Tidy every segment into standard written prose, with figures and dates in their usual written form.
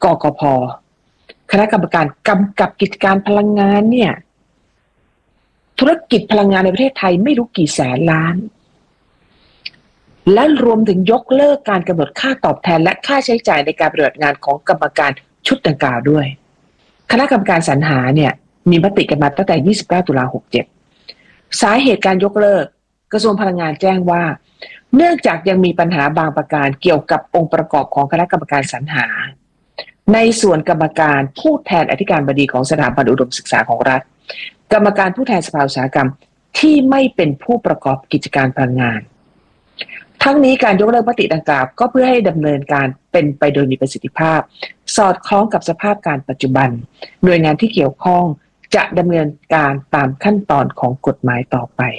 กพ.คณะกรรมการกำกับกิจการพลังงานเนี่ยธุรกิจพลังงานในประเทศไทยไม่รู้กี่แสนล้านและรวมถึงยกเลิกการกำหนดค่าตอบแทนและค่าใช้จ่ายในการปฏิบัติงานของกรรมการชุดดังกล่าวด้วยคณะกรรมการสรรหาเนี่ยมีมติกันมาตั้งแต่29 ตุลา 67สาเหตุการยกเลิกกระทรวงพลังงานแจ้งว่าเนื่องจากยังมีปัญหาบางประการเกี่ยวกับองค์ประกอบของคณะกรรมการสรรหาในส่วนกรรมการผู้แทนอธิการบดีของสถาบันอุดมศึกษาของรัฐกรรมการผู้แทนสภาอุตสาหกรรมที่ไม่เป็นผู้ประกอบกิจการพลังงานทั้งนี้การยกเลิกมติดังกล่าวก็เพื่อให้ดำเนินการเป็นไปโดยมีประสิทธิภาพสอดคล้องกับสภาพการปัจจุบันหน่วยงานที่เกี่ยวข้องจะดำเนินการตามขั้นตอนของกฎหมายต่อไป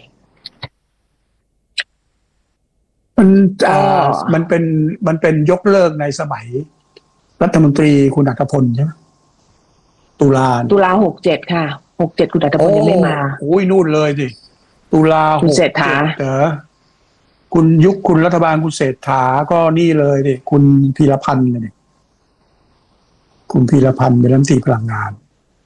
มันเป็นยกเลิกในสมัยรัฐมนตรีคุณอัฐพลใช่ไหมตุลา 67ค่ะ67คุณอัฐพลยังไม่มาโอ้ยนู่นเลยสิตุลา67คุณรัฐบาลคุณเศรษฐาก็นี่เลยดิคุณพีรพันธ์เนี่ยคุณพีรพันธ์เป็นรัฐมนตรีพลังงาน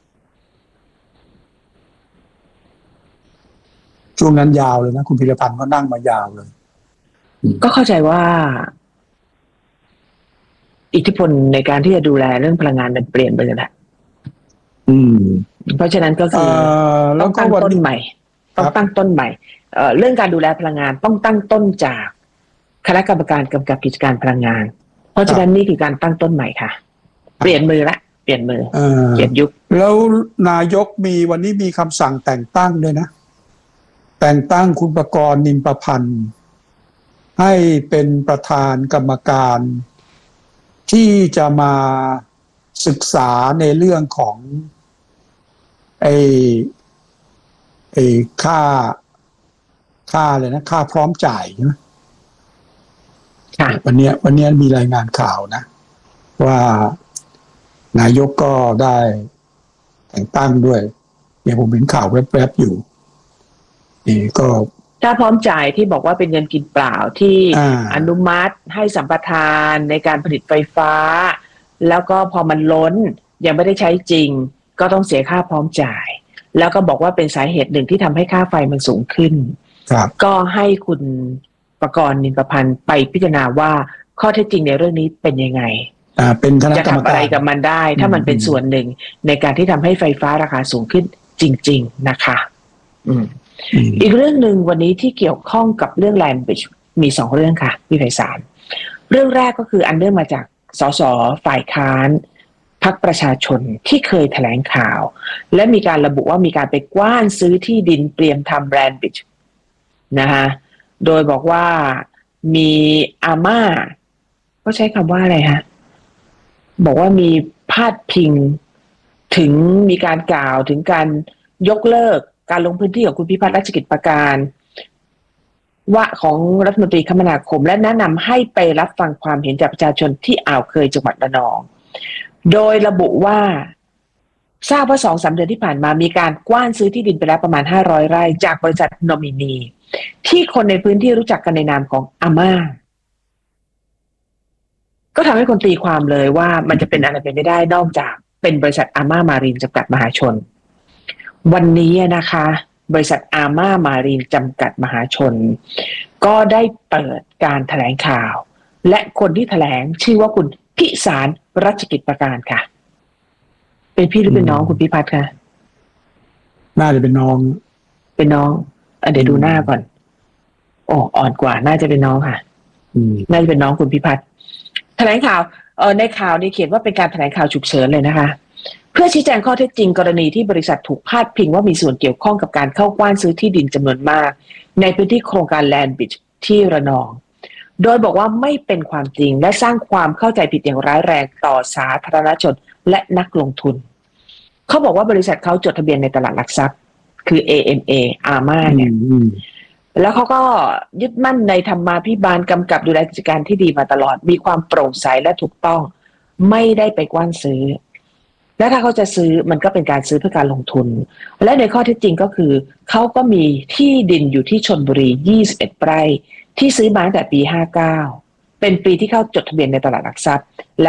ช่วงนั้นยาวเลยนะคุณพีรพันธ์ก็นั่งมายาวเลยก็เข้าใจว่าอิทธิพลในการที่จะดูแลเรื่องพลังงานมันเปลี่ยนไปเลยแหละเพราะฉะนั้นก็คือต้องตั้งต้นใหม่เรื่องการดูแลพลังงานต้องตั้งต้นจากคณะกรรมการกำกับกิจการพลังงานเพราะฉะนั้นนี่คือการตั้งต้นใหม่ค่ะเปลี่ยนมือเปลี่ยนยุคแล้วนายกวันนี้มีคำสั่งแต่งตั้งด้วยนะแต่งตั้งคุณประกรณ์ นินประพันธ์ให้เป็นประธานกรรมการที่จะมาศึกษาในเรื่องของค่าเลยนะค่าพร้อมจ่ายใช่ไหมวันนี้มีรายงานข่าวนะว่านายกก็ได้แต่งตั้งด้วยเนี่ยผมเห็นข่าวแวบๆอยู่นี่ก็ถ้าพร้อมจ่ายที่บอกว่าเป็นเงินกินเปล่าที่อนุมัติให้สัมปทานในการผลิตไฟฟ้าแล้วก็พอมันล้นยังไม่ได้ใช้จริงก็ต้องเสียค่าพร้อมจ่ายแล้วก็บอกว่าเป็นสาเหตุหนึ่งที่ทำให้ค่าไฟมันสูงขึ้นก็ให้คุณประกรณ์ นินประพันธ์ไปพิจารณาว่าข้อเท็จจริงในเรื่องนี้เป็นยังไงเป็นคณะกรรมการจะทำอะไรกับมันได้ถ้ามันเป็นส่วนหนึ่งในการที่ทำให้ไฟฟ้าราคาสูงขึ้นจริงๆนะคะอีกเรื่องหนึ่งวันนี้ที่เกี่ยวข้องกับเรื่อง Land Bridge มี2เรื่องค่ะพี่ไพศาลเรื่องแรกก็คืออันเนื่องมาจากสสฝ่ายค้านพรรคประชาชนที่เคยแถลงข่าวและมีการระบุว่ามีการไปกว้านซื้อที่ดินเตรียมทำ Land Bridge นะคะโดยบอกว่ามีอาม่าก็ใช้คำว่าอะไรฮะบอกว่ามีพาดพิงถึงมีการกล่าวถึงการยกเลิกการลงพื้นที่ของคุณพิพัฒน์รัชกิจประการว่าของรัฐมนตรีคมนาคมและแนะนำให้ไปรับฟังความเห็นจากประชาชนที่อ่าวเคยจังหวัดระนองโดยระบุว่าทราบว่า 2-3 เดือนที่ผ่านมามีการกว้านซื้อที่ดินไปแล้วประมาณ500ไร่จากบริษัทนอมินีที่คนในพื้นที่รู้จักกันในนามของอาม่าก็ทำให้คนตีความเลยว่ามันจะเป็นอะไรไปไม่ได้นอกจากเป็นบริษัทอาม่ามารีนจำกัดมหาชนวันนี้นะคะบริษัทอาม่ามารีนจำกัดมหาชนก็ได้เปิดการแถลงข่าวและคนที่แถลงชื่อว่าคุณพิสารรัชกิจประการค่ะเป็นพี่หรือเป็นน้องคุณพิพัฒน์คะน่าจะเป็นน้องเดี๋ยวดูหน้าก่อนอ่อนกว่าน่าจะเป็นน้องค่ะน่าจะเป็นน้องคุณพิพัฒน์แถลงข่าวในข่าวนี้เขียนว่าเป็นการแถลงข่าวฉุกเฉินเลยนะคะเพื่อชี้แจงข้อเท็จจริงกรณีที่บริษัทถูกพาดพิงว่ามีส่วนเกี่ยวข้องกับการเข้ากว้านซื้อที่ดินจำนวนมากในพื้นที่โครงการ Land Bridge ที่ระนองโดยบอกว่าไม่เป็นความจริงและสร้างความเข้าใจผิดอย่างร้ายแรงต่อสาธารณชนและนักลงทุนเขาบอกว่าบริษัทเขาจดทะเบียนในตลาดหลักทรัพย์คือ AMA อาม่าเนี่ยแล้วเขาก็ยึดมั่นในธรรมาภิบาลกำกับดูแลกิจการที่ดีมาตลอดมีความโปร่งใสและถูกต้องไม่ได้ไปกว้านซื้อและถ้าเขาจะซื้อมันก็เป็นการซื้อเพื่อการลงทุนและในข้อเท็จจริงก็คือเขาก็มีที่ดินอยู่ที่ชลบุรี21 ไร่ที่ซื้อมาตั้งแต่ปี59เป็นปีที่เข้าจดทะเบียนในตลาดหลักทรัพย์